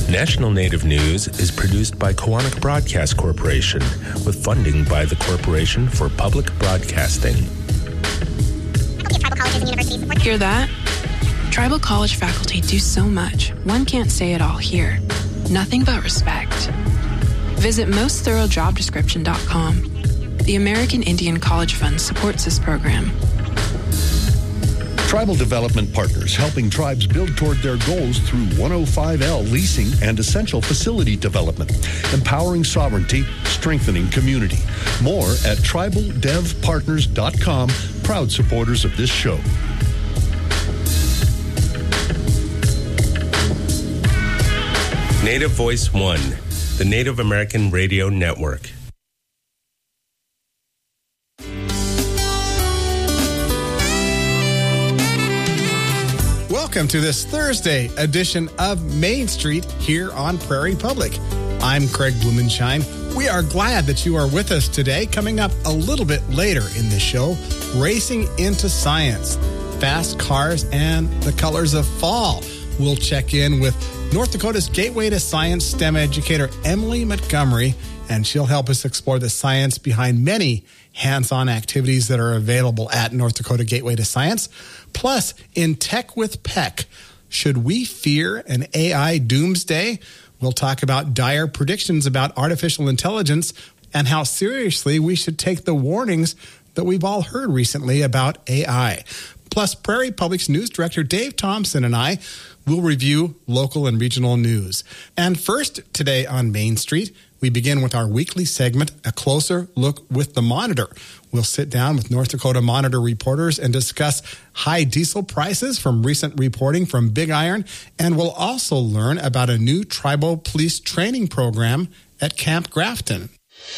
National Native News is produced by Koahnic Broadcast Corporation with funding by the Corporation for Public Broadcasting. Hear that? Tribal college faculty do so much, one can't say it all here. Nothing but respect. Visit mostthoroughdjobdescription.com. The American Indian College Fund supports this program. Tribal Development Partners, helping tribes build toward their goals through 105L leasing and essential facility development, empowering sovereignty, strengthening community. More at tribaldevpartners.com, proud supporters of this show. Native Voice One, the Native American Radio Network. Welcome to this Thursday edition of Main Street here on Prairie Public. I'm Craig Blumenshine. We are glad that you are with us today. Coming up a little bit later in the show, Racing into Science, Fast Cars and the Colors of Fall. We'll check in with North Dakota's Gateway to Science STEM educator Emily Montgomery, and she'll help us explore the science behind many hands-on activities that are available at North Dakota Gateway to Science. Plus, in Tech with Peck, should we fear an AI doomsday? We'll talk about dire predictions about artificial intelligence and how seriously we should take the warnings that we've all heard recently about AI. Plus, Prairie Public's news director Dave Thompson and I will review local and regional news. And first, today on Main Street, we begin with our weekly segment, A Closer Look with the Monitor. We'll sit down with North Dakota Monitor reporters and discuss high diesel prices from recent reporting from Big Iron, and we'll also learn about a new tribal police training program at Camp Grafton.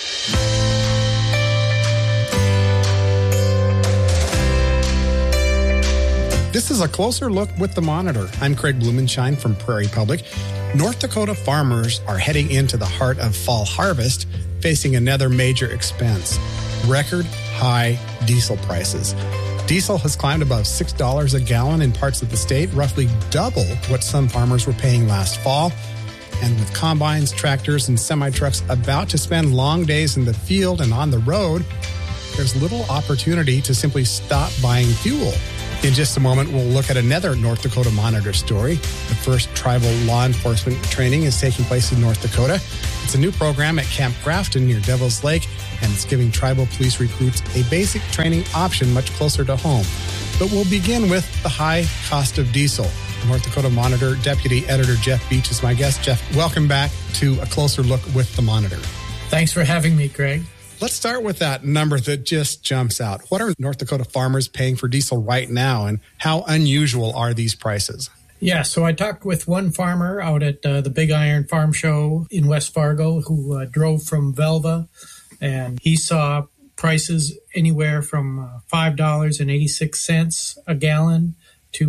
This is A Closer Look with the Monitor. I'm Craig Blumenshine from Prairie Public. North Dakota farmers are heading into the heart of fall harvest, facing another major expense: record high diesel prices. Diesel has climbed above $6 a gallon in parts of the state, roughly double what some farmers were paying last fall. And with combines, tractors, and semi-trucks about to spend long days in the field and on the road, there's little opportunity to simply stop buying fuel. In just a moment, we'll look at another North Dakota Monitor story. The first tribal law enforcement training is taking place in North Dakota. It's a new program at Camp Grafton near Devil's Lake, and it's giving tribal police recruits a basic training option much closer to home. But we'll begin with the high cost of diesel. North Dakota Monitor Deputy Editor Jeff Beach is my guest. Jeff, welcome back to A Closer Look with the Monitor. Thanks for having me, Craig. Let's start with that number that just jumps out. What are North Dakota farmers paying for diesel right now, and how unusual are these prices? Yeah, so I talked with one farmer out at the Big Iron Farm Show in West Fargo who drove from Velva, and he saw prices anywhere from $5.86 a gallon to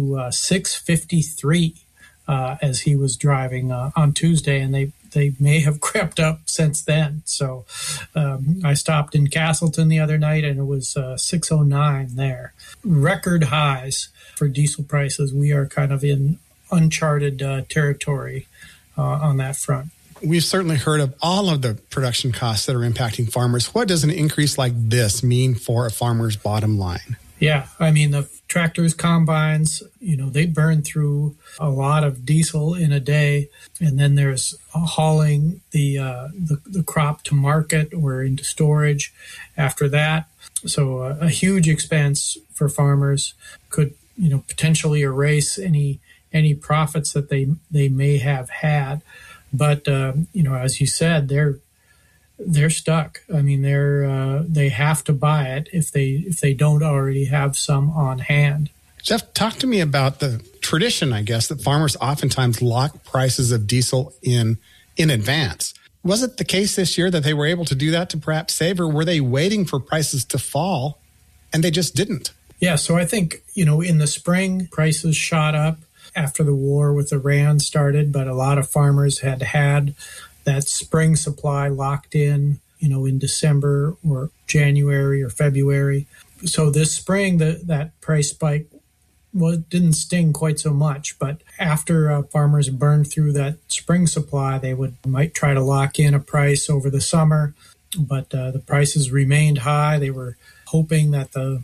$6.53 as he was driving on Tuesday, and they may have crept up since then. So I stopped in Castleton the other night, and it was $6.09 there. Record highs for diesel prices. We are kind of in uncharted territory on that front. We've certainly heard of all of the production costs that are impacting farmers. What does an increase like this mean for a farmer's bottom line? Yeah, I mean, the tractors, combines, they burn through a lot of diesel in a day. And then there's hauling the crop to market or into storage after that. So a huge expense for farmers could, potentially erase any profits that they may have had. But, as you said, they're stuck. I mean, they have to buy it if they don't already have some on hand. Jeff, talk to me about the tradition, I guess, that farmers oftentimes lock prices of diesel in advance. Was it the case this year that they were able to do that to perhaps save, or were they waiting for prices to fall and they just didn't? Yeah, so I think, in the spring, prices shot up after the war with Iran started, but a lot of farmers had that spring supply locked in, in December or January or February. So this spring, that price spike didn't sting quite so much. But after farmers burned through that spring supply, they might try to lock in a price over the summer. But the prices remained high. They were hoping that the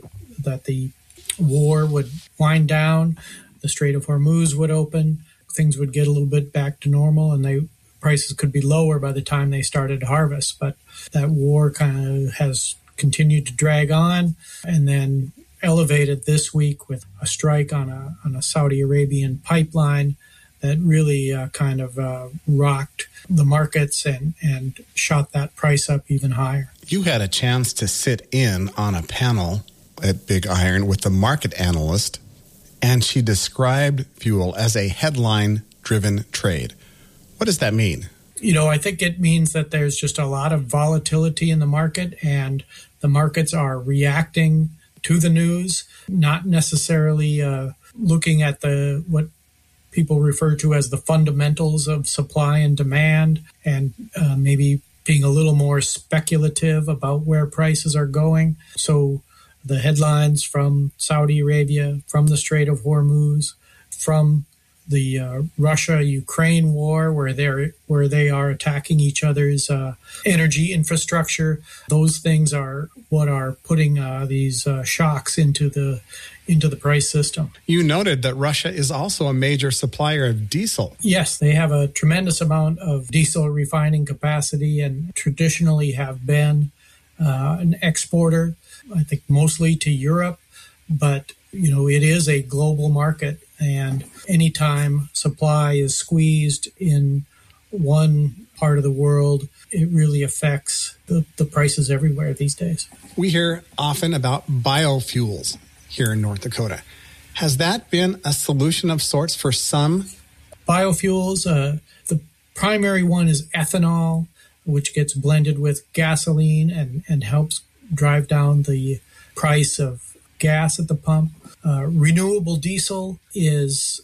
war would wind down, the Strait of Hormuz would open, things would get a little bit back to normal, and prices could be lower by the time they started harvest. But that war kind of has continued to drag on, and then elevated this week with a strike on a Saudi Arabian pipeline that really kind of rocked the markets and shot that price up even higher. You had a chance to sit in on a panel at Big Iron with the market analyst, and she described fuel as a headline-driven trade. What does that mean? I think it means that there's just a lot of volatility in the market, and the markets are reacting to the news, not necessarily looking at what people refer to as the fundamentals of supply and demand, and maybe being a little more speculative about where prices are going. So the headlines from Saudi Arabia, from the Strait of Hormuz, from the Russia-Ukraine war, where they are attacking each other's energy infrastructure. Those things are what are putting these shocks into the price system. You noted that Russia is also a major supplier of diesel. Yes, they have a tremendous amount of diesel refining capacity and traditionally have been an exporter, I think mostly to Europe, but it is a global market, and anytime supply is squeezed in one part of the world, it really affects the prices everywhere these days. We hear often about biofuels here in North Dakota. Has that been a solution of sorts for some? Biofuels, the primary one is ethanol, which gets blended with gasoline and helps drive down the price of gas at the pump. Renewable diesel is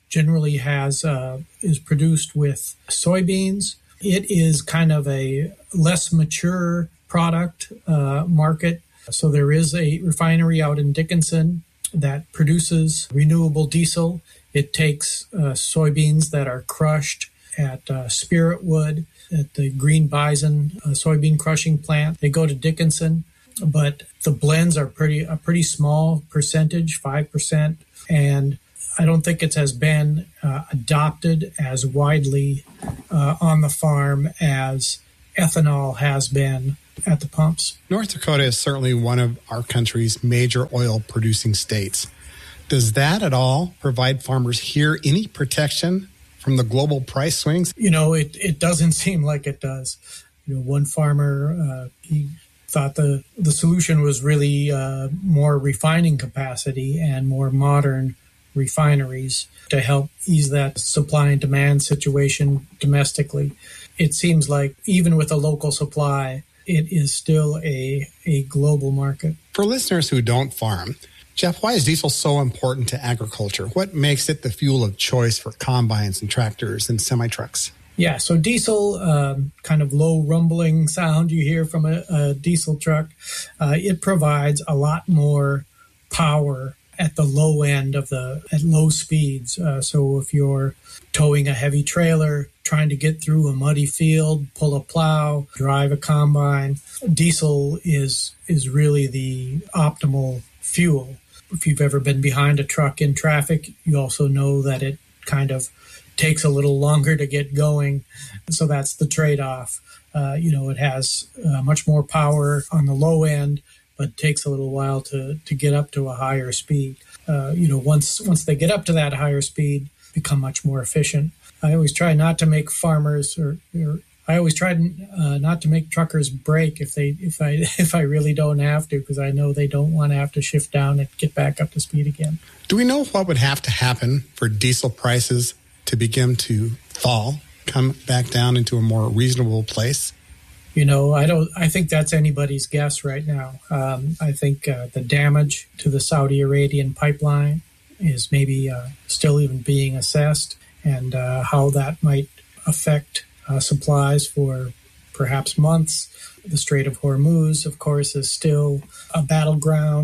produced with soybeans. It is kind of a less mature product market. So there is a refinery out in Dickinson that produces renewable diesel. It takes soybeans that are crushed at Spiritwood, at the Green Bison soybean crushing plant. They go to Dickinson, but the blends are a pretty small percentage, 5%, and I don't think it has been adopted as widely on the farm as ethanol has been at the pumps. North Dakota is certainly one of our country's major oil-producing states. Does that at all provide farmers here any protection from the global price swings? It doesn't seem like it does. One farmer, he thought the solution was really more refining capacity and more modern refineries to help ease that supply and demand situation domestically. It seems like even with a local supply, it is still a global market. For listeners who don't farm, Jeff, why is diesel so important to agriculture? What makes it the fuel of choice for combines and tractors and semi-trucks? Yeah, so diesel, kind of low rumbling sound you hear from a diesel truck, it provides a lot more power at the low end at low speeds. So if you're towing a heavy trailer, trying to get through a muddy field, pull a plow, drive a combine, diesel is really the optimal fuel. If you've ever been behind a truck in traffic, you also know that it kind of takes a little longer to get going. So that's the trade-off. It has much more power on the low end, but takes a little while to get up to a higher speed. Once they get up to that higher speed, become much more efficient. I always try not to make farmers not to make truckers brake if I really don't have to, because I know they don't want to have to shift down and get back up to speed again. Do we know what would have to happen for diesel prices to begin to fall, come back down into a more reasonable place? I think that's anybody's guess right now. I think the damage to the Saudi Arabian pipeline is maybe still even being assessed, and how that might affect supplies for perhaps months. The Strait of Hormuz, of course, is still a battleground.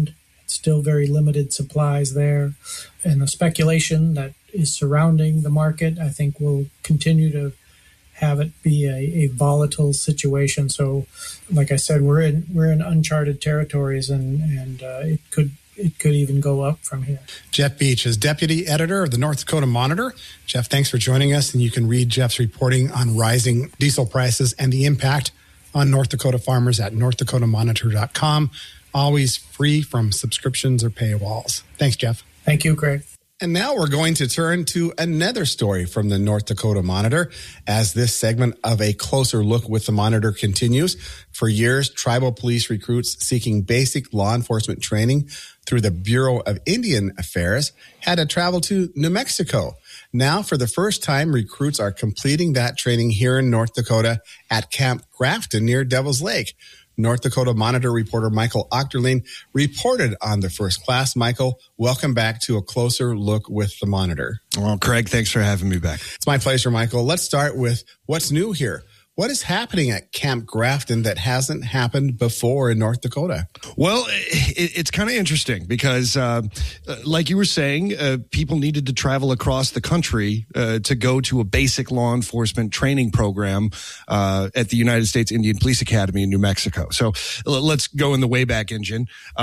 still very limited supplies there. And the speculation that is surrounding the market, I think, will continue to have it be a volatile situation. So, like I said, we're in uncharted territories, and it could even go up from here. Jeff Beach is deputy editor of the North Dakota Monitor. Jeff, thanks for joining us, and you can read Jeff's reporting on rising diesel prices and the impact on North Dakota farmers at northdakotamonitor.com. Always free from subscriptions or paywalls. Thanks, Jeff. Thank you, Craig. And now we're going to turn to another story from the North Dakota Monitor as this segment of A Closer Look with the Monitor continues. For years, tribal police recruits seeking basic law enforcement training through the Bureau of Indian Affairs had to travel to New Mexico. Now, for the first time, recruits are completing that training here in North Dakota at Camp Grafton near Devil's Lake. North Dakota Monitor reporter Michael Ochterlein reported on the first class. Michael, welcome back to A Closer Look with the Monitor. Well, Craig, thanks for having me back. It's my pleasure, Michael. Let's start with what's new here. What is happening at Camp Grafton that hasn't happened before in North Dakota? Well, it's kind of interesting because, like you were saying, people needed to travel across the country to go to a basic law enforcement training program at the United States Indian Police Academy in New Mexico. So let's go in the Wayback Engine.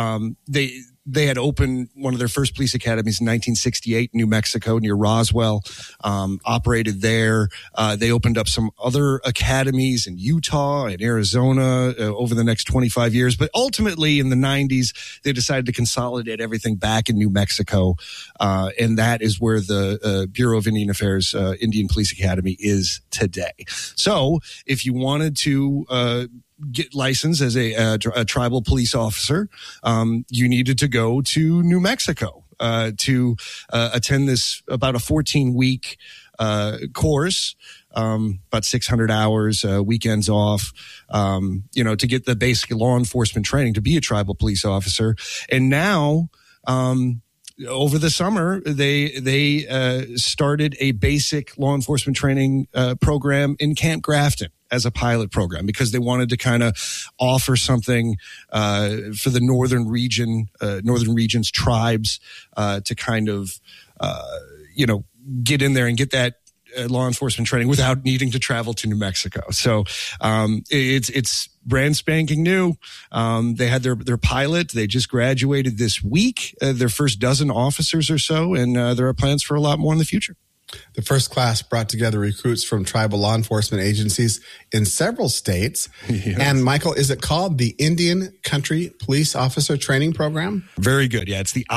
They had opened one of their first police academies in 1968 in New Mexico near Roswell, operated there. They opened up some other academies in Utah and Arizona over the next 25 years. But ultimately in the 90s, they decided to consolidate everything back in New Mexico. And that is where the Bureau of Indian Affairs Indian Police Academy is today. So if you wanted to get licensed as a tribal police officer, you needed to go to New Mexico to attend this about a 14-week course, about 600 hours, weekends off, to get the basic law enforcement training to be a tribal police officer. And now, over the summer, they started a basic law enforcement training program in Camp Grafton as a pilot program because they wanted to kind of offer something for the northern region's tribes to kind of get in there and get that law enforcement training without needing to travel to New Mexico. So it's brand spanking new. They had their pilot. They just graduated this week, their first dozen officers or so, and there are plans for a lot more in the future. The first class brought together recruits from tribal law enforcement agencies in several states. Yes. And Michael, is it called the Indian Country Police Officer Training Program? Very good. Yeah, it's the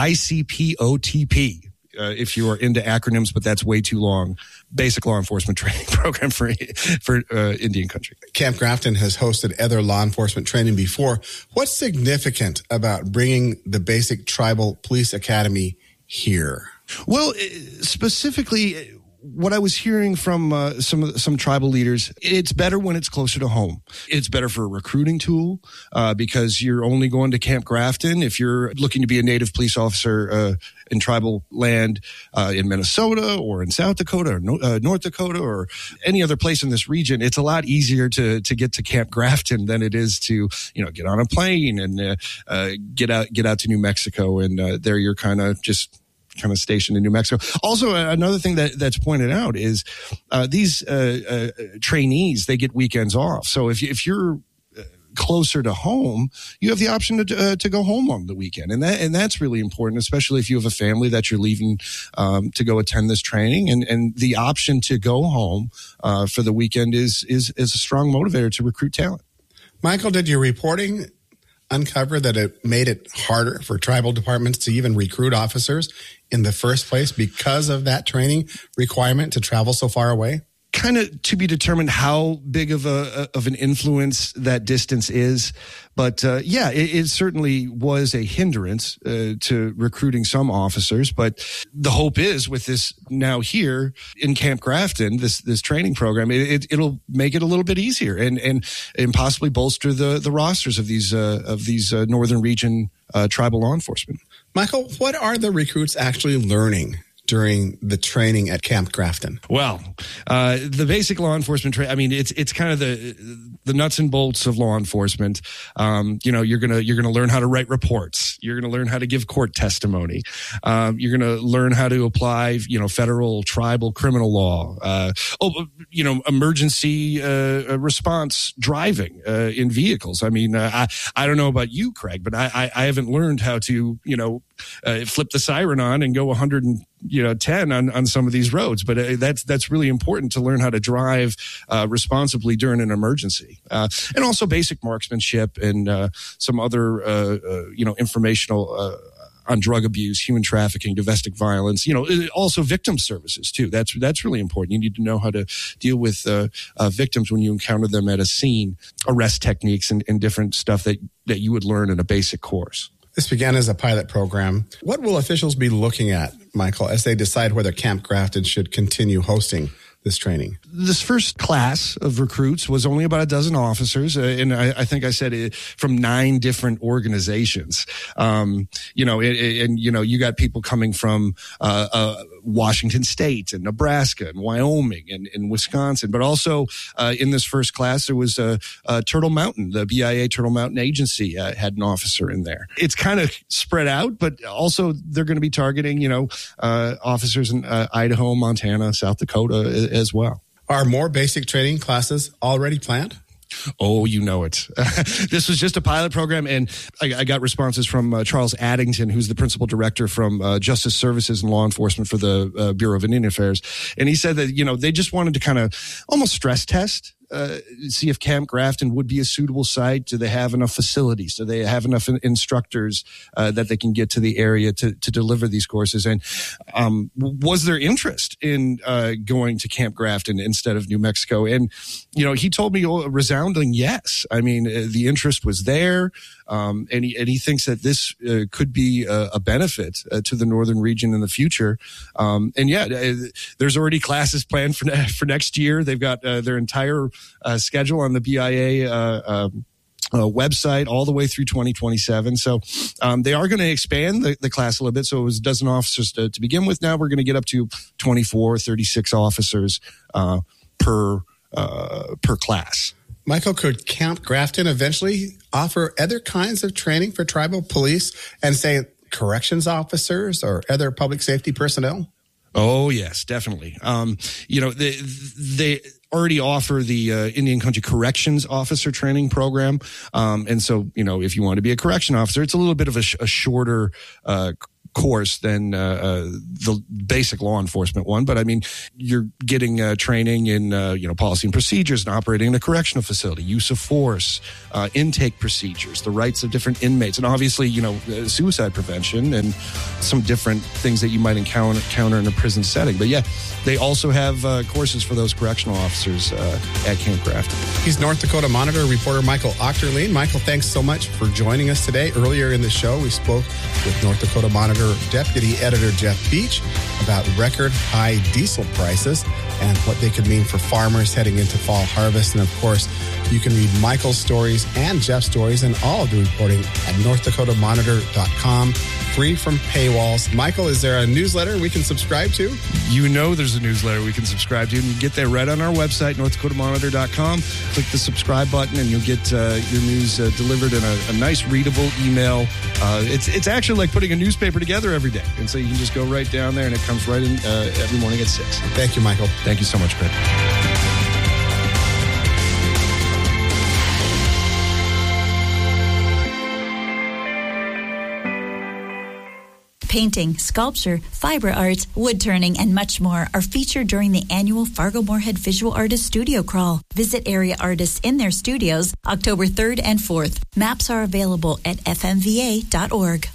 ICPOTP. If you are into acronyms, but that's way too long. Basic law enforcement training program for Indian country. Camp Grafton has hosted other law enforcement training before. What's significant about bringing the basic tribal police academy here? Well, specifically, what I was hearing from some tribal leaders, it's better when it's closer to home. It's better for a recruiting tool because you're only going to Camp Grafton if you're looking to be a native police officer in tribal land in Minnesota or in South Dakota or North Dakota or any other place in this region. It's a lot easier to get to Camp Grafton than it is to get on a plane and get out to New Mexico, and there you're kind of stationed in New Mexico. Also, another thing that's pointed out is these trainees, they get weekends off. So if you're closer to home, you have the option to go home on the weekend, and that's really important, especially if you have a family that you're leaving to go attend this training. And the option to go home for the weekend is a strong motivator to recruit talent. Michael, did your reporting uncover that it made it harder for tribal departments to even recruit officers in the first place because of that training requirement to travel so far away? Kind of to be determined how big of an influence that distance is. But it certainly was a hindrance to recruiting some officers. But the hope is with this now here in Camp Grafton, this training program, it'll make it a little bit easier and possibly bolster the rosters of these northern region tribal law enforcement. Michael, what are the recruits actually learning during the training at Camp Grafton? Well, the basic law enforcement training, I mean, it's kind of the nuts and bolts of law enforcement. You're going to learn how to write reports. You're going to learn how to give court testimony. You're going to learn how to apply, federal, tribal, criminal law. Emergency response driving in vehicles. I mean, I don't know about you, Craig, but I haven't learned how to, flip the siren on and go 110 on some of these roads. But that's really important to learn how to drive responsibly during an emergency, and also basic marksmanship and some other informational on drug abuse, human trafficking, domestic violence. Also victim services too. That's really important. You need to know how to deal with victims when you encounter them at a scene, arrest techniques, and different stuff that you would learn in a basic course. This began as a pilot program. What will officials be looking at, Michael, as they decide whether Camp Grafton should continue hosting this training? This first class of recruits was only about a dozen officers, and I think I said from 9 different organizations. You got people coming from Washington State and Nebraska and Wyoming and Wisconsin, but also in this first class there was Turtle Mountain, the BIA Turtle Mountain Agency had an officer in there. It's kind of spread out, but also they're going to be targeting officers in Idaho, Montana, South Dakota as well. Are more basic training classes already planned? Oh, you know it. This was just a pilot program, and I got responses from Charles Addington, who's the principal director from Justice Services and Law Enforcement for the Bureau of Indian Affairs. And he said that, they just wanted to kind of almost stress test, see if Camp Grafton would be a suitable site. Do they have enough facilities? Do they have enough instructors that they can get to the area to deliver these courses? And was there interest in going to Camp Grafton instead of New Mexico? And, he told me a resounding yes. I mean, the interest was there. And he thinks that this could be a benefit to the northern region in the future. There's already classes planned for next year. They've got their entire schedule on the BIA website all the way through 2027. So they are going to expand the class a little bit. So it was a dozen officers to begin with. Now we're going to get up to 24, 36 officers per class. Michael, could Camp Grafton eventually offer other kinds of training for tribal police and, say, corrections officers or other public safety personnel? Oh, yes, definitely. They already offer the Indian Country Corrections Officer Training Program. And so, if you want to be a correction officer, it's a little bit of a shorter course than the basic law enforcement one. But I mean, you're getting training in, policy and procedures and operating in a correctional facility, use of force, intake procedures, the rights of different inmates, and obviously, suicide prevention and some different things that you might encounter in a prison setting. But yeah, they also have courses for those correctional officers at Camp Grafton. He's North Dakota Monitor reporter Michael Ochterlien. Michael, thanks so much for joining us today. Earlier in the show, we spoke with North Dakota Monitor Deputy Editor Jeff Beach about record high diesel prices and what they could mean for farmers heading into fall harvest. And of course, you can read Michael's stories and Jeff's stories and all of the reporting at NorthDakotaMonitor.com, free from paywalls. Michael, is there a newsletter we can subscribe to? There's a newsletter we can subscribe to, and you can get that right on our website, NorthDakotaMonitor.com. Click the subscribe button, and you'll get your news delivered in a nice, readable email. It's actually like putting a newspaper together every day, and so you can just go right down there, and it comes right in every morning at 6. Thank you, Michael. Thank you so much, Craig. Painting, sculpture, fiber arts, wood turning, and much more are featured during the annual Fargo-Moorhead Visual Artists Studio Crawl. Visit area artists in their studios October 3rd and 4th. Maps are available at fmva.org.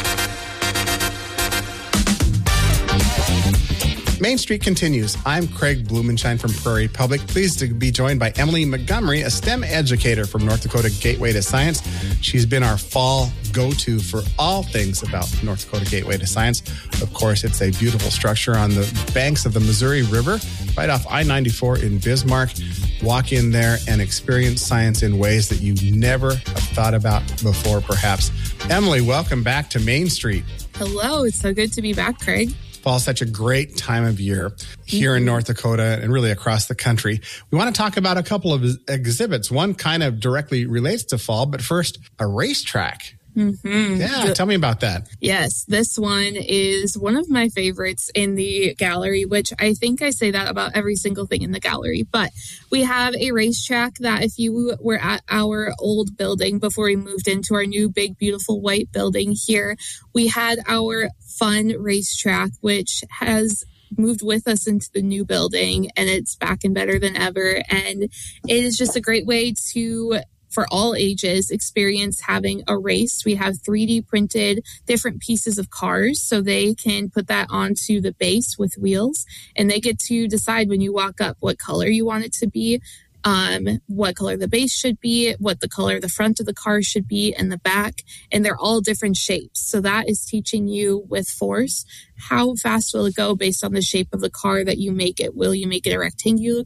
Main Street continues. I'm Craig Blumenshine from Prairie Public. Pleased to be joined by Emily Montgomery, a STEM educator from North Dakota Gateway to Science. She's been our fall go-to for all things about North Dakota Gateway to Science. Of course, it's a beautiful structure on the banks of the Missouri River, right off I-94 in Bismarck. Walk in there and experience science in ways that you never have thought about before, perhaps. Emily, welcome back to Main Street. Hello. It's so good to be back, Craig. Fall is such a great time of year here in North Dakota and really across the country. We want to talk about a couple of exhibits. One kind of directly relates to fall, but first, a racetrack. Mm-hmm. Yeah, tell me about that. Yes, this one is one of my favorites in the gallery, which I think I say that about every single thing in the gallery. But we have a racetrack that if you were at our old building before we moved into our new big, beautiful white building here, we had our fun racetrack, which has moved with us into the new building, and it's back and better than ever. And it is just a great way to, for all ages, experience having a race. We have 3D printed different pieces of cars, so they can put that onto the base with wheels, and they get to decide when you walk up what color you want it to be, what color the base should be, what the color the front of the car should be, and the back, and they're all different shapes. So that is teaching you with force, how fast will it go based on the shape of the car that you make it. Will you make it a rectangular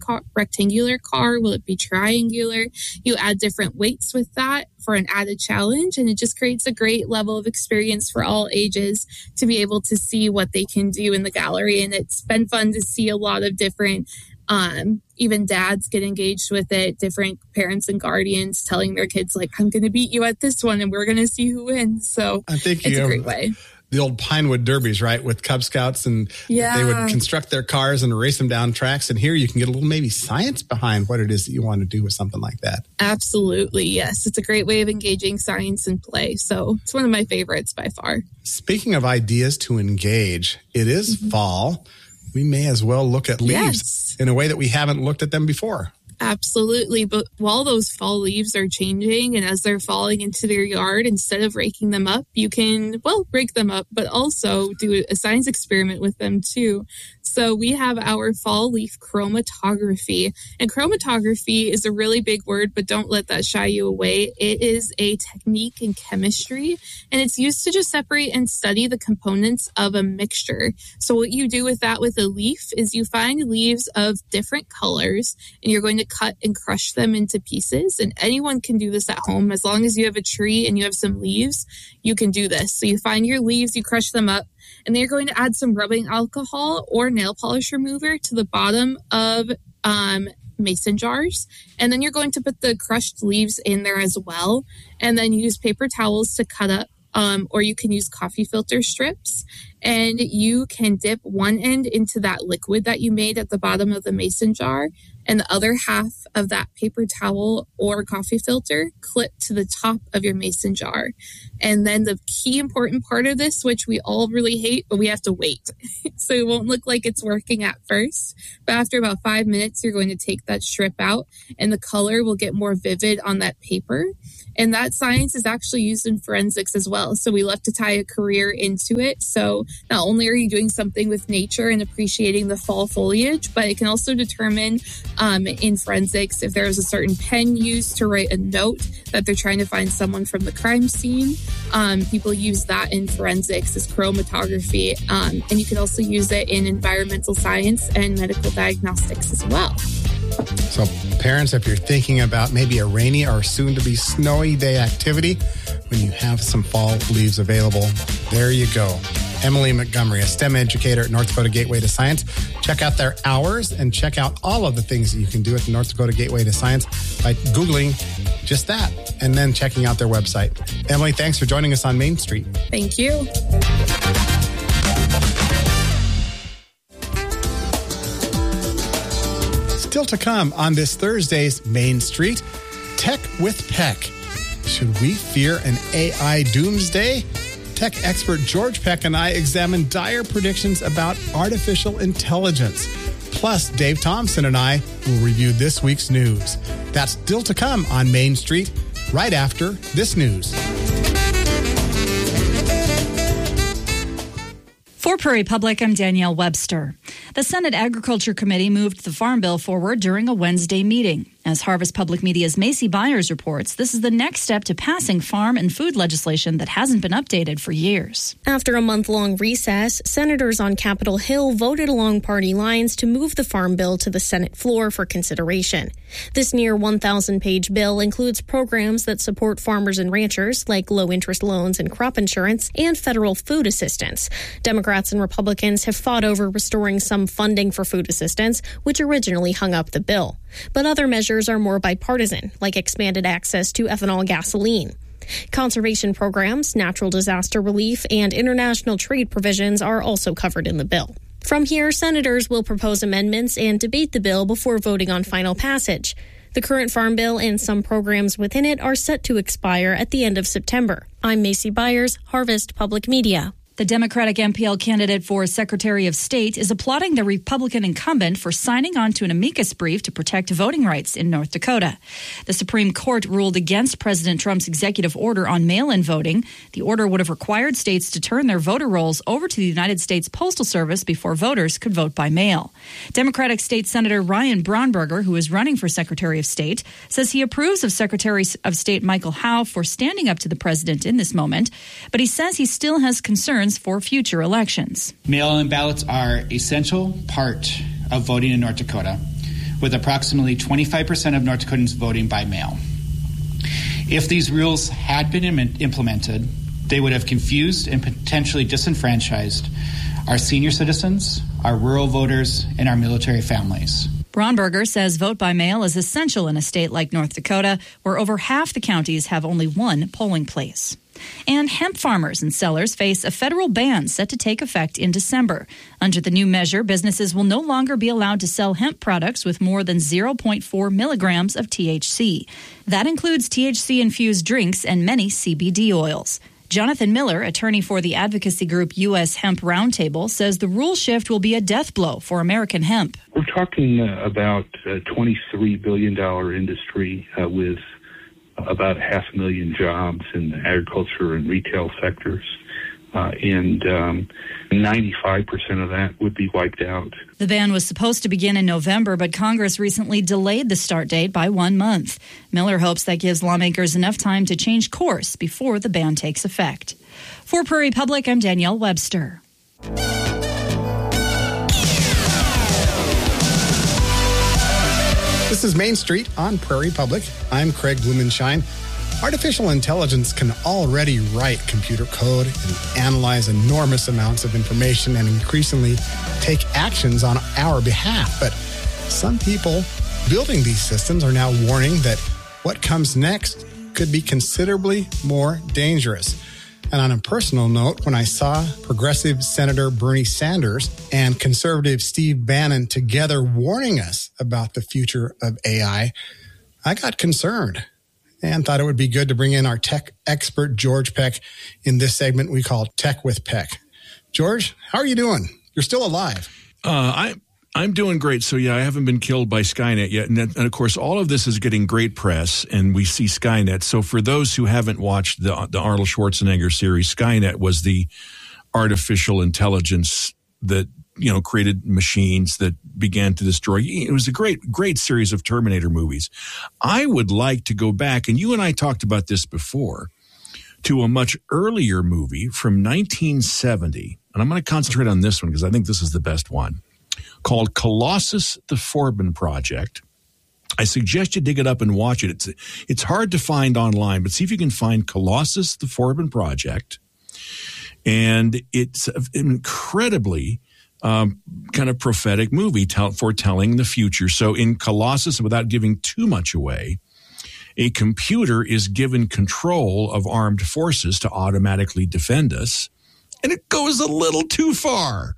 car? Will it be triangular? You add different weights with that for an added challenge, and it just creates a great level of experience for all ages to be able to see what they can do in the gallery. And it's been fun to see a lot of different even dads get engaged with it, different parents and guardians telling their kids, like, I'm going to beat you at this one and we're going to see who wins. So I think it's a great way. The old Pinewood Derbies, right, with Cub Scouts, and they would construct their cars and race them down tracks. And here you can get a little maybe science behind what it is that you want to do with something like that. Absolutely, yes. It's a great way of engaging science and play. So it's one of my favorites by far. Speaking of ideas to engage, it is fall. We may as well look at leaves in a way that we haven't looked at them before. Absolutely. But while those fall leaves are changing and as they're falling into their yard, instead of raking them up, you can, rake them up, but also do a science experiment with them too. So we have our fall leaf chromatography. And chromatography is a really big word, but don't let that shy you away. It is a technique in chemistry, and it's used to just separate and study the components of a mixture. So what you do with that with a leaf is you find leaves of different colors, and you're going to cut and crush them into pieces. And anyone can do this at home. As long as you have a tree and you have some leaves, you can do this. So you find your leaves, you crush them up, and then you're going to add some rubbing alcohol or nail polish remover to the bottom of mason jars. And then you're going to put the crushed leaves in there as well. And then use paper towels to cut up, or you can use coffee filter strips. And you can dip one end into that liquid that you made at the bottom of the mason jar, and the other half of that paper towel or coffee filter clip to the top of your mason jar. And then the key important part of this, which we all really hate, but we have to wait. So it won't look like it's working at first. But after about 5 minutes, you're going to take that strip out and the color will get more vivid on that paper. And that science is actually used in forensics as well. So we love to tie a career into it. So not only are you doing something with nature and appreciating the fall foliage, but it can also determine in forensics if there is a certain pen used to write a note that they're trying to find someone from the crime scene. People use that in forensics as chromatography, and you can also use it in environmental science and medical diagnostics as well. So parents, if you're thinking about maybe a rainy or soon-to-be snowy day activity, when you have some fall leaves available, there you go. Emily Montgomery, a STEM educator at North Dakota Gateway to Science. Check out their hours and check out all of the things that you can do at the North Dakota Gateway to Science by Googling just that and then checking out their website. Emily, thanks for joining us on Main Street. Thank you. Still to come on this Thursday's Main Street, Tech with Peck. Should we fear an AI doomsday? Tech expert George Peck and I examine dire predictions about artificial intelligence. Plus, Dave Thompson and I will review this week's news. That's still to come on Main Street, right after this news. For Prairie Public, I'm Danielle Webster. The Senate Agriculture Committee moved the Farm Bill forward during a Wednesday meeting. As Harvest Public Media's Macy Byers reports, this is the next step to passing farm and food legislation that hasn't been updated for years. After a month-long recess, senators on Capitol Hill voted along party lines to move the farm bill to the Senate floor for consideration. This near 1,000-page bill includes programs that support farmers and ranchers, like low-interest loans and crop insurance, and federal food assistance. Democrats and Republicans have fought over restoring some funding for food assistance, which originally hung up the bill. But other measures are more bipartisan, like expanded access to ethanol gasoline. Conservation programs, natural disaster relief, and international trade provisions are also covered in the bill. From here, senators will propose amendments and debate the bill before voting on final passage. The current farm bill and some programs within it are set to expire at the end of September. I'm Macy Byers, Harvest Public Media. The Democratic MPL candidate for Secretary of State is applauding the Republican incumbent for signing on to an amicus brief to protect voting rights in North Dakota. The Supreme Court ruled against President Trump's executive order on mail-in voting. The order would have required states to turn their voter rolls over to the United States Postal Service before voters could vote by mail. Democratic State Senator Ryan Braunberger, who is running for Secretary of State, says he approves of Secretary of State Michael Howe for standing up to the president in this moment, but he says he still has concerns for future elections. Mail-in ballots are an essential part of voting in North Dakota, with approximately 25% of North Dakotans voting by mail. If these rules had been implemented, they would have confused and potentially disenfranchised our senior citizens, our rural voters, and our military families. Braunberger says vote by mail is essential in a state like North Dakota, where over half the counties have only one polling place. And hemp farmers and sellers face a federal ban set to take effect in December. Under the new measure, businesses will no longer be allowed to sell hemp products with more than 0.4 milligrams of THC. That includes THC-infused drinks and many CBD oils. Jonathan Miller, attorney for the advocacy group U.S. Hemp Roundtable, says the rule shift will be a death blow for American hemp. We're talking about a $23 billion industry with about 500,000 jobs in the agriculture and retail sectors, and 95% of that would be wiped out. The ban was supposed to begin in November, but Congress recently delayed the start date by 1 month. Miller hopes that gives lawmakers enough time to change course before the ban takes effect. For Prairie Public, I'm Danielle Webster. This is Main Street on Prairie Public. I'm Craig Blumenshine. Artificial intelligence can already write computer code and analyze enormous amounts of information and increasingly take actions on our behalf. But some people building these systems are now warning that what comes next could be considerably more dangerous. And on a personal note, when I saw Progressive Senator Bernie Sanders and Conservative Steve Bannon together warning us about the future of AI, I got concerned and thought it would be good to bring in our tech expert, George Peck, in this segment we call Tech with Peck. George, how are you doing? You're still alive. I'm doing great. So, yeah, I haven't been killed by Skynet yet. And of course, all of this is getting great press, and we see Skynet. So for those who haven't watched the Arnold Schwarzenegger series, Skynet was the artificial intelligence that, created machines that began to destroy. It was a great series of Terminator movies. I would like to go back, and you and I talked about this before, to a much earlier movie from 1970. And I'm going to concentrate on this one because I think this is the best one, called Colossus the Forbin Project. I suggest you dig it up and watch it. It's hard to find online, but see if you can find Colossus the Forbin Project. And it's an incredibly kind of prophetic movie foretelling the future. So in Colossus, without giving too much away, a computer is given control of armed forces to automatically defend us. And it goes a little too far.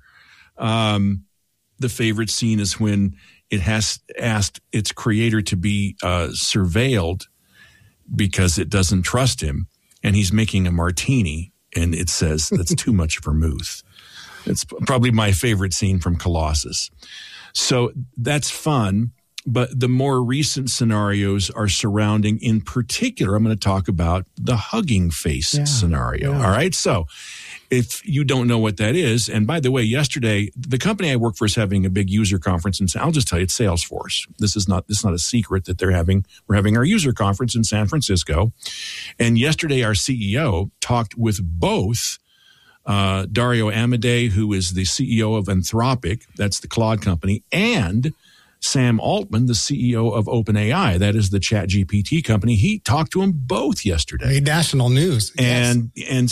The favorite scene is when it has asked its creator to be surveilled because it doesn't trust him, and he's making a martini, and it says that's too much vermouth. It's probably my favorite scene from Colossus. So that's fun. But the more recent scenarios are surrounding, in particular, I'm going to talk about the Hugging Face scenario. All right. So if you don't know what that is, and by the way, yesterday, the company I work for is having a big user conference. And I'll just tell you, it's Salesforce. This is not a secret that we're having our user conference in San Francisco. And yesterday, our CEO talked with both Dario Amodei, who is the CEO of Anthropic, that's the Claude company, and Sam Altman, the CEO of OpenAI, that is the ChatGPT company. He talked to them both yesterday. Made national news. And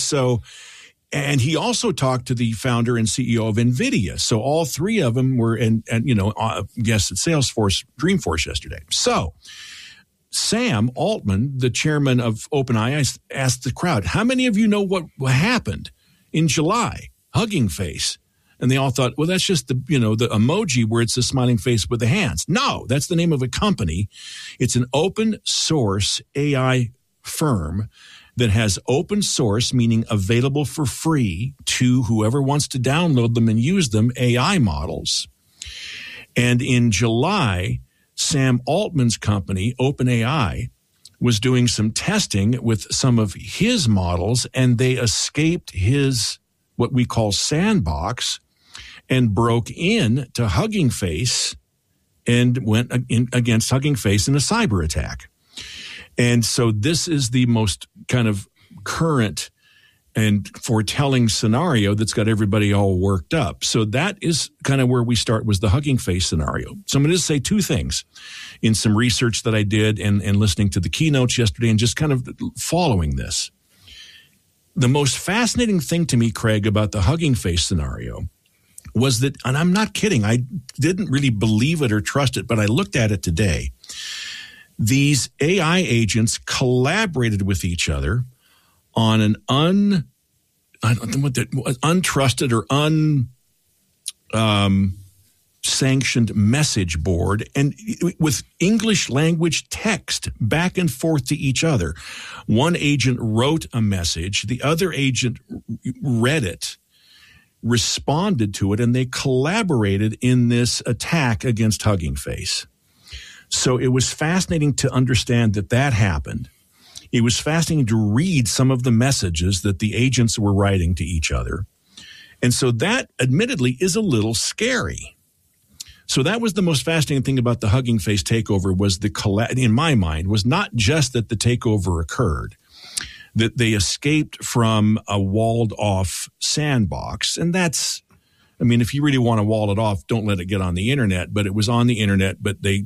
he also talked to the founder and CEO of NVIDIA. So all three of them were guests at Salesforce, Dreamforce yesterday. So Sam Altman, the chairman of OpenAI, asked the crowd, how many of you know what happened in July? Hugging Face. And they all thought, well, that's just the emoji where it's a smiling face with the hands. No, that's the name of a company. It's an open source AI firm that has open source, meaning available for free to whoever wants to download them and use them, AI models. And in July, Sam Altman's company, OpenAI, was doing some testing with some of his models, and they escaped his, what we call sandbox, and broke in to Hugging Face and went against Hugging Face in a cyber attack. And so this is the most kind of current and foretelling scenario that's got everybody all worked up. So that is kind of where we start, was the Hugging Face scenario. So I'm going to say two things in some research that I did and listening to the keynotes yesterday and just kind of following this. The most fascinating thing to me, Craig, about the Hugging Face scenario was that, and I'm not kidding, I didn't really believe it or trust it, but I looked at it today. These AI agents collaborated with each other on an untrusted or unsanctioned message board, and with English language text back and forth to each other. One agent wrote a message, the other agent read it, responded to it, and they collaborated in this attack against Hugging Face. So it was fascinating to understand that happened. It was fascinating to read some of the messages that the agents were writing to each other. And so that, admittedly, is a little scary. So that was the most fascinating thing about the Hugging Face takeover, was in my mind, was not just that the takeover occurred, that they escaped from a walled-off sandbox. And that's, I mean, if you really want to wall it off, don't let it get on the internet. But it was on the internet, but they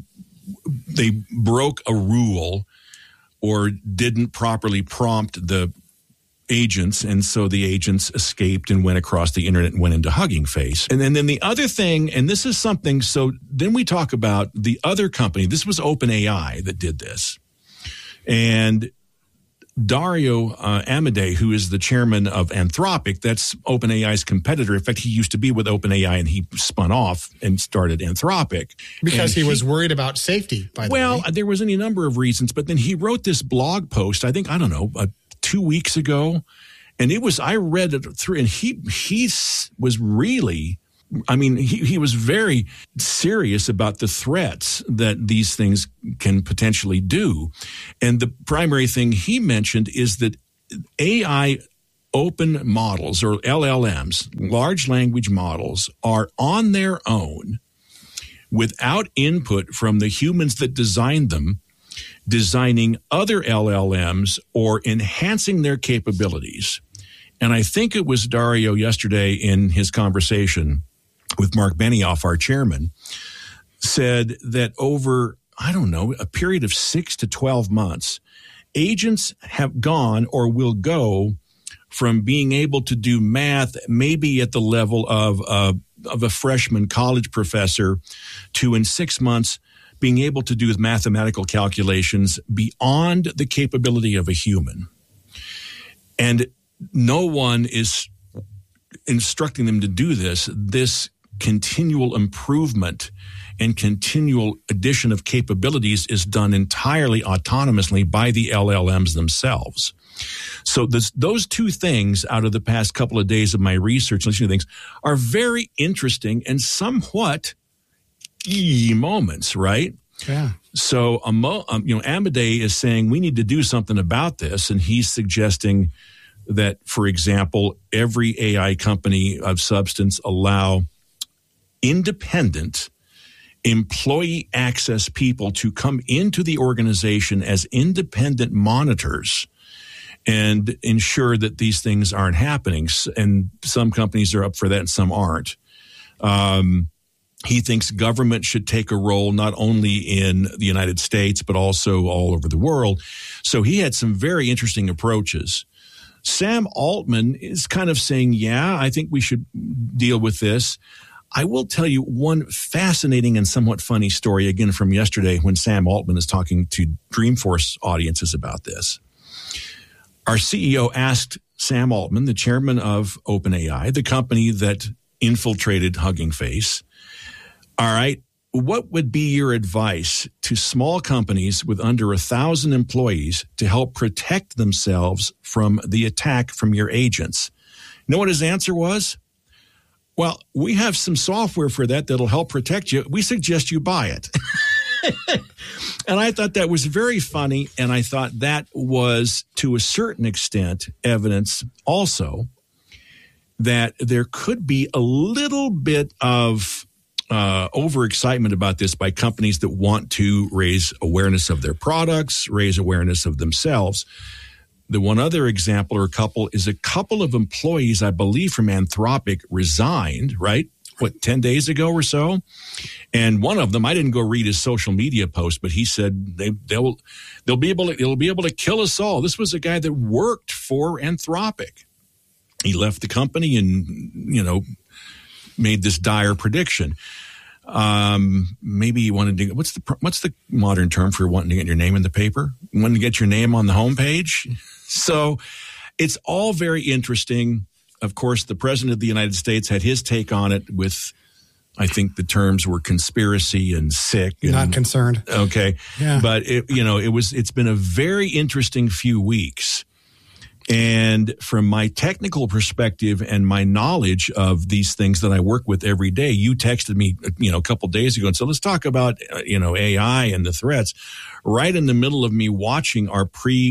broke a rule or didn't properly prompt the agents, and so the agents escaped and went across the internet and went into Hugging Face. And then the other thing, and this is something, so then we talk about the other company. This was OpenAI that did this. And Dario Amodei, who is the chairman of Anthropic, that's OpenAI's competitor. In fact, he used to be with OpenAI, and he spun off and started Anthropic. Because he was worried about safety, by the way. Well, there was any number of reasons, but then he wrote this blog post, I think, 2 weeks ago, and I read it through, and he was really, he was very serious about the threats that these things can potentially do. And the primary thing he mentioned is that AI open models, or LLMs, large language models, are on their own without input from the humans that designed them, designing other LLMs or enhancing their capabilities. And I think it was Dario yesterday in his conversation with Mark Benioff, our chairman, said that over, a period of 6 to 12 months, agents have gone or will go from being able to do math maybe at the level of a freshman college professor to, in 6 months, being able to do mathematical calculations beyond the capability of a human. And no one is instructing them to do this continual improvement and continual addition of capabilities is done entirely autonomously by the LLMs themselves. So those two things out of the past couple of days of my research and listening to things are very interesting and somewhat moments, right? Yeah. So, Amadei is saying we need to do something about this, and he's suggesting that, for example, every AI company of substance allow independent employee access people to come into the organization as independent monitors and ensure that these things aren't happening. And some companies are up for that and some aren't. He thinks government should take a role not only in the United States, but also all over the world. So he had some very interesting approaches. Sam Altman is kind of saying, yeah, I think we should deal with this. I will tell you one fascinating and somewhat funny story, again, from yesterday when Sam Altman is talking to Dreamforce audiences about this. Our CEO asked Sam Altman, the chairman of OpenAI, the company that infiltrated Hugging Face, all right, what would be your advice to small companies with under 1,000 employees to help protect themselves from the attack from your agents? You know what his answer was? Well, we have some software for that'll help protect you. We suggest you buy it. And I thought that was very funny. And I thought that was, to a certain extent, evidence also that there could be a little bit of overexcitement about this by companies that want to raise awareness of their products, raise awareness of themselves. The one other example or couple is a couple of employees, I believe, from Anthropic resigned, right? 10 days ago or so? And one of them, I didn't go read his social media post, but he said it'll be able to kill us all. This was a guy that worked for Anthropic. He left the company and, made this dire prediction. Maybe you wanted to, what's the modern term for wanting to get your name in the paper? Wanting to get your name on the homepage? So it's all very interesting. Of course, the president of the United States had his take on it with, I think the terms were conspiracy and sick. Not concerned. Okay. Yeah. But it's been a very interesting few weeks. And from my technical perspective and my knowledge of these things that I work with every day, you texted me, a couple days ago and said, let's talk about, AI and the threats. Right in the middle of me watching our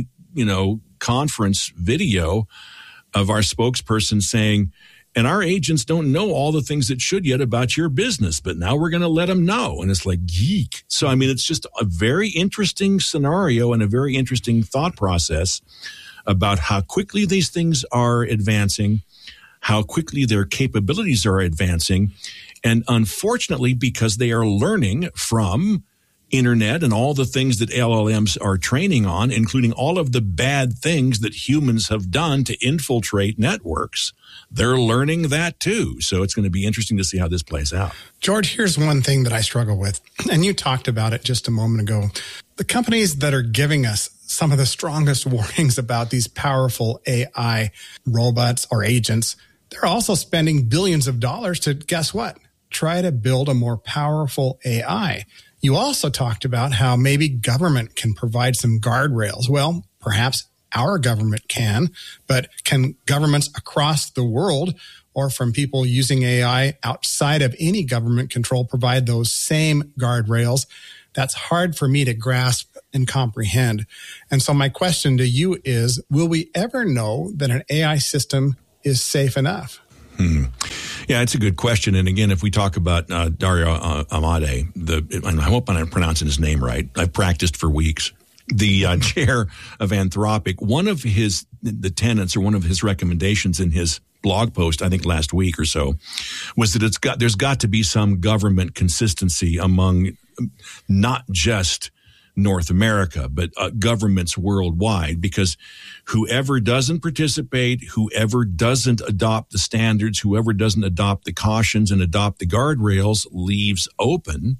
conference video of our spokesperson saying, and our agents don't know all the things that should yet about your business, but now we're going to let them know. And it's like, geek. So, it's just a very interesting scenario and a very interesting thought process about how quickly these things are advancing, how quickly their capabilities are advancing. And unfortunately, because they are learning from internet and all the things that LLMs are training on, including all of the bad things that humans have done to infiltrate networks, they're learning that too. So it's going to be interesting to see how this plays out. George, here's one thing that I struggle with, and you talked about it just a moment ago. The companies that are giving us some of the strongest warnings about these powerful AI robots or agents, they're also spending billions of dollars to, guess what? Try to build a more powerful AI. You also talked about how maybe government can provide some guardrails. Well, perhaps our government can, but can governments across the world or from people using AI outside of any government control provide those same guardrails? That's hard for me to grasp and comprehend. And so my question to you is, will we ever know that an AI system is safe enough? Yeah, it's a good question. And again, if we talk about Dario Amadei, I hope I'm pronouncing his name right. I've practiced for weeks. The chair of Anthropic, one of the tenets or one of his recommendations in his blog post, I think last week or so, was that there's got to be some government consistency among not just North America, but governments worldwide, because whoever doesn't participate, whoever doesn't adopt the standards, whoever doesn't adopt the cautions and adopt the guardrails leaves open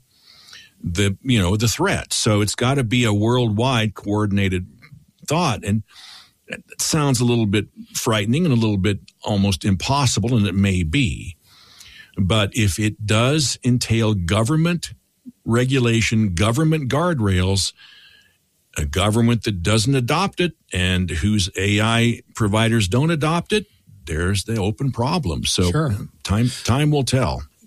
the threat. So it's got to be a worldwide coordinated thought. And it sounds a little bit frightening and a little bit almost impossible, and it may be. But if it does entail government regulation, government guardrails, a government that doesn't adopt it and whose AI providers don't adopt it, there's the open problem. So sure. Time will tell.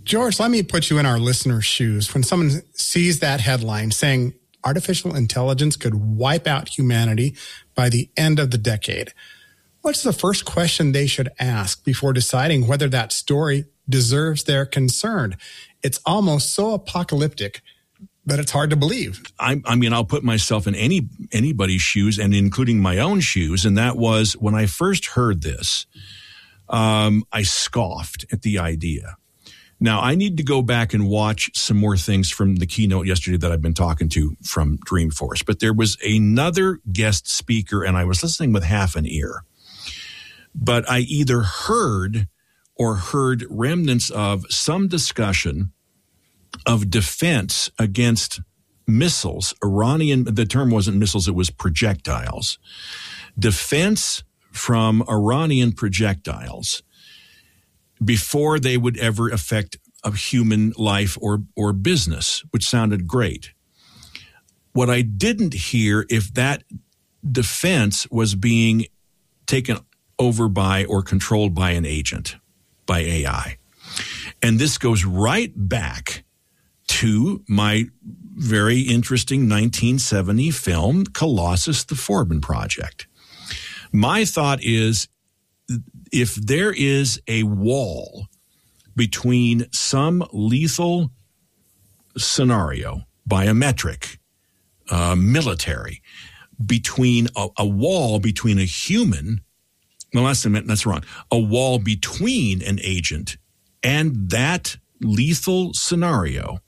George, let me put you in our listeners' shoes. When someone sees that headline saying artificial intelligence could wipe out humanity by the end of the decade, what's the first question they should ask before deciding whether that story deserves their concern? It's almost so apocalyptic that it's hard to believe. I'll put myself in anybody's shoes, and including my own shoes. And that was when I first heard this, I scoffed at the idea. Now, I need to go back and watch some more things from the keynote yesterday that I've been talking to from Dreamforce. But there was another guest speaker, and I was listening with half an ear. But I either heard remnants of some discussion of defense against missiles. The term wasn't missiles, it was projectiles. Defense from Iranian projectiles before they would ever affect a human life or business, which sounded great. What I didn't hear, if that defense was being taken over by or controlled by an agent, by AI. And this goes right back to my very interesting 1970 film, Colossus, the Forbin Project. My thought is, if there is a wall between some lethal scenario, biometric, military, between a wall between a human, well, that's wrong, a wall between an agent and that lethal scenario,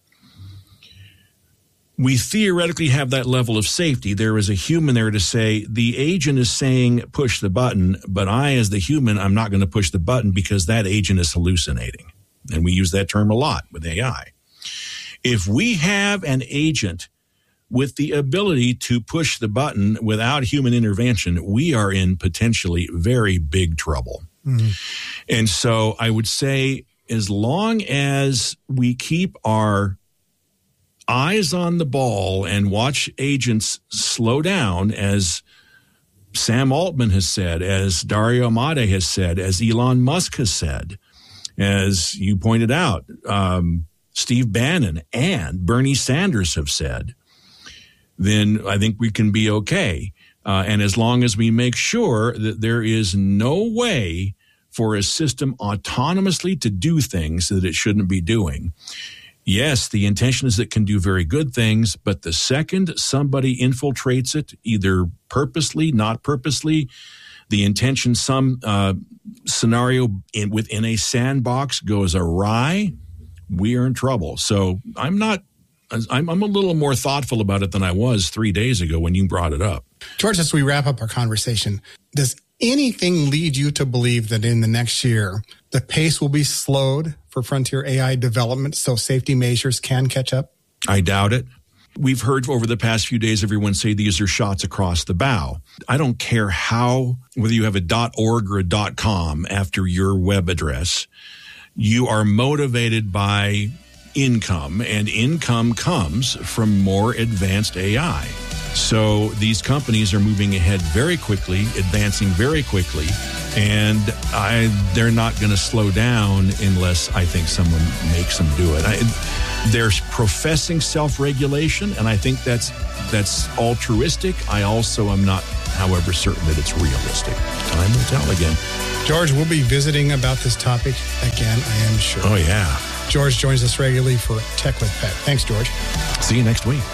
we theoretically have that level of safety. There is a human there to say, the agent is saying push the button, but I, as the human, I'm not going to push the button because that agent is hallucinating. And we use that term a lot with AI. If we have an agent with the ability to push the button without human intervention, we are in potentially very big trouble. Mm-hmm. And so I would say, as long as we keep our eyes on the ball and watch agents slow down, as Sam Altman has said, as Dario Amodei has said, as Elon Musk has said, as you pointed out, Steve Bannon and Bernie Sanders have said, then I think we can be okay. And as long as we make sure that there is no way for a system autonomously to do things that it shouldn't be doing. Yes, the intention is it can do very good things, but the second somebody infiltrates it, either purposely, not purposely, the intention, some scenario within a sandbox goes awry, we are in trouble. So I'm a little more thoughtful about it than I was 3 days ago when you brought it up. George, as we wrap up our conversation, does anything lead you to believe that in the next year, the pace will be slowed for frontier AI development so safety measures can catch up? I doubt it. We've heard over the past few days everyone say these are shots across the bow. I don't care whether you have a .org or a .com after your web address, you are motivated by income, and income comes from more advanced AI. So these companies are moving ahead very quickly, advancing very quickly, and they're not going to slow down unless I think someone makes them do it. They're professing self-regulation, and I think that's altruistic. I also am not, however, certain that it's realistic. Time will tell again. George, we'll be visiting about this topic again, I am sure. Oh, yeah. George joins us regularly for Tech with Pat. Thanks, George. See you next week.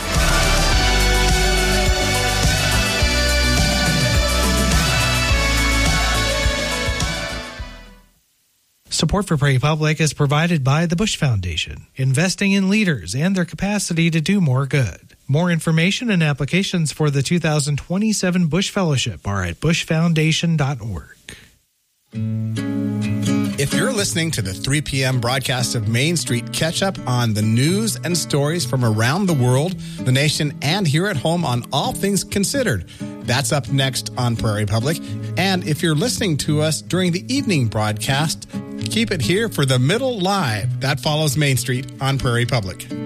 Support for Prairie Public is provided by the Bush Foundation, investing in leaders and their capacity to do more good. More information and applications for the 2027 Bush Fellowship are at bushfoundation.org. If you're listening to the 3 p.m. broadcast of Main Street, catch up on the news and stories from around the world, the nation, and here at home on All Things Considered. That's up next on Prairie Public. And if you're listening to us during the evening broadcast, keep it here for the Middle Live. That follows Main Street on Prairie Public.